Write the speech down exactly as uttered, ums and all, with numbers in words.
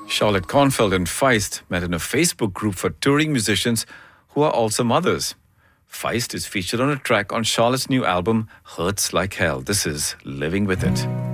Charlotte Kornfeld and Feist met in a Facebook group for touring musicians who are also mothers. Feist is featured on a track on Charlotte's new album, Hurts Like Hell. This is Living With It.